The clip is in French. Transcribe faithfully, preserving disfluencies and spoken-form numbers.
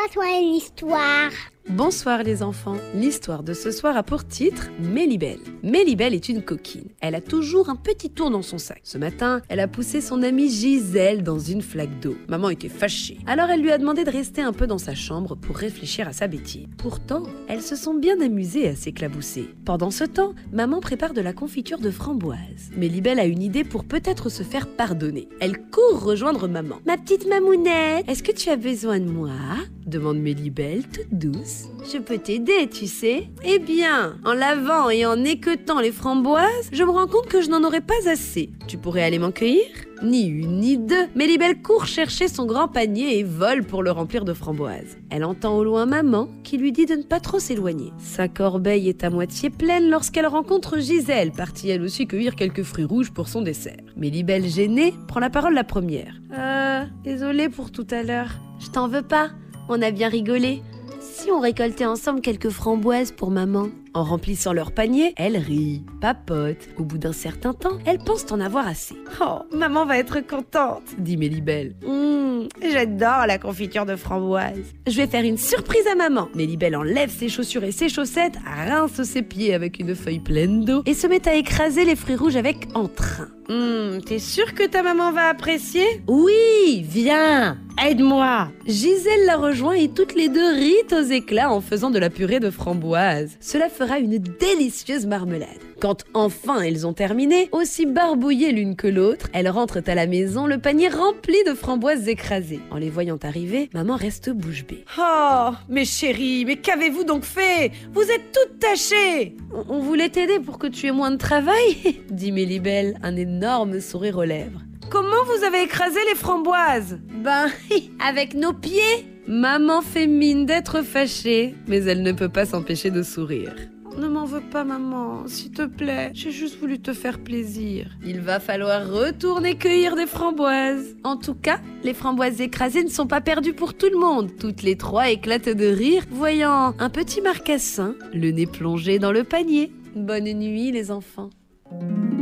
Raconte-moi une histoire. Bonsoir les enfants, l'histoire de ce soir a pour titre Mélibelle. Mélibelle est une coquine, elle a toujours un petit tour dans son sac. Ce matin, elle a poussé son amie Gisèle dans une flaque d'eau. Maman était fâchée, alors elle lui a demandé de rester un peu dans sa chambre pour réfléchir à sa bêtise. Pourtant, elles se sont bien amusées à s'éclabousser. Pendant ce temps, maman prépare de la confiture de framboise. Mélibelle a une idée pour peut-être se faire pardonner. Elle court rejoindre maman. « Ma petite mamounette, est-ce que tu as besoin de moi ?» demande Mélibelle toute douce. « Je peux t'aider, tu sais. » Eh bien, en lavant et en équeutant les framboises, je me rends compte que je n'en aurais pas assez. Tu pourrais aller m'en cueillir ? Ni une ni deux, Mélibelle court chercher son grand panier et vole pour le remplir de framboises. Elle entend au loin maman qui lui dit de ne pas trop s'éloigner. Sa corbeille est à moitié pleine lorsqu'elle rencontre Gisèle, partie elle aussi cueillir quelques fruits rouges pour son dessert. Mélibelle, gênée, prend la parole la première. « Euh, désolée pour tout à l'heure. Je t'en veux pas, on a bien rigolé. Si on récoltait ensemble quelques framboises pour maman ?» En remplissant leur panier, elle rit, papote. Au bout d'un certain temps, elle pense en avoir assez. « Oh, maman va être contente !» dit Mélibelle. Mmh, « J'adore la confiture de framboises. Je vais faire une surprise à maman. » Mélibelle enlève ses chaussures et ses chaussettes, rince ses pieds avec une feuille pleine d'eau et se met à écraser les fruits rouges avec entrain. Hum, t'es sûre que ta maman va apprécier ? Oui, viens, aide-moi. Gisèle la rejoint et toutes les deux rient aux éclats en faisant de la purée de framboises. Cela fera une délicieuse marmelade. Quand enfin elles ont terminé, aussi barbouillées l'une que l'autre, elles rentrent à la maison, le panier rempli de framboises écrasées. En les voyant arriver, maman reste bouche bée. « Oh, mes chéris, mais qu'avez-vous donc fait ? Vous êtes toutes tachées !»« On, on voulait t'aider pour que tu aies moins de travail, » dit Mélibelle, un énorme sourire aux lèvres. « Comment vous avez écrasé les framboises ? » Ben, avec nos pieds !» Maman fait mine d'être fâchée, mais elle ne peut pas s'empêcher de sourire. Ne m'en veux pas, maman, s'il te plaît. J'ai juste voulu te faire plaisir. Il va falloir retourner cueillir des framboises. En tout cas, les framboises écrasées ne sont pas perdues pour tout le monde. Toutes les trois éclatent de rire, voyant un petit marcassin, le nez plongé dans le panier. Bonne nuit, les enfants.